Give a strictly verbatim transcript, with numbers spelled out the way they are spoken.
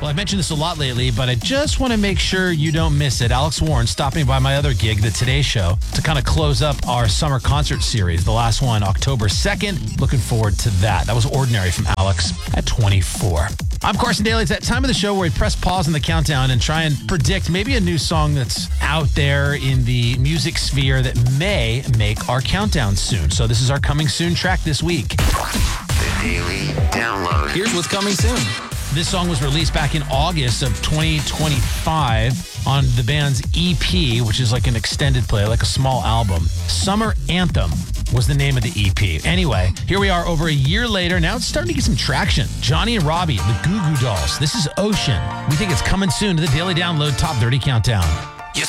Well, I've mentioned this a lot lately, but I just want to make sure you don't miss it. Alex Warren stopping by my other gig, The Today Show, to kind of close up our summer concert series. The last one, October second. Looking forward to that. That was Ordinary from Alex at twenty-four. I'm Carson Daly. It's that time of the show where we press pause on the countdown and try and predict maybe a new song that's out there in the music sphere that may make our countdown soon. So this is our coming soon track this week. The Daily Download. Here's what's coming soon. This song was released back in August of twenty twenty-five on the band's E P, which is like an extended play, like a small album. Summer Anthem was the name of the E P. Anyway, here we are over a year later. Now it's starting to get some traction. Johnny and Robbie, the Goo Goo Dolls. This is Ocean. We think it's coming soon to the Daily Download Top thirty Countdown.